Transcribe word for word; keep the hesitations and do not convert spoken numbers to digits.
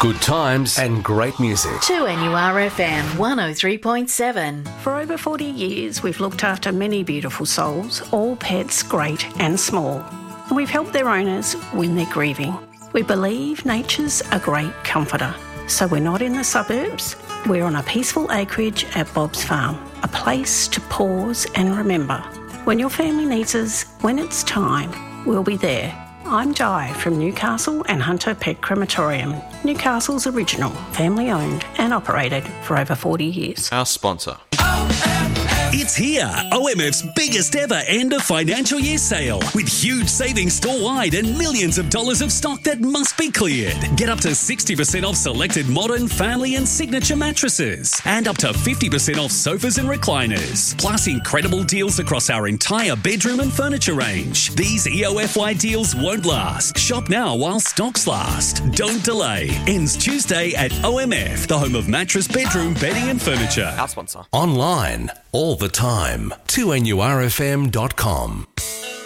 Good times and great music. two N U R F M one oh three point seven. For over forty years, we've looked after many beautiful souls, all pets great and small. And we've helped their owners when they're grieving. We believe nature's a great comforter. So we're not in the suburbs. We're on a peaceful acreage at Bob's Farm, a place to pause and remember. When your family needs us, when it's time, we'll be there. I'm Di from Newcastle and Hunter Pet Crematorium, Newcastle's original, family-owned and operated for over forty years. Our sponsor. It's here, O M F's biggest ever end of financial year sale with huge savings store-wide and millions of dollars of stock that must be cleared. Get up to sixty percent off selected modern, family and signature mattresses and up to fifty percent off sofas and recliners. Plus incredible deals across our entire bedroom and furniture range. These E O F Y deals won't last. Shop now while stocks last. Don't delay. Ends Tuesday at O M F, the home of mattress, bedroom, bedding and furniture. Our sponsor. Online, all the time. two N U R F M dot com.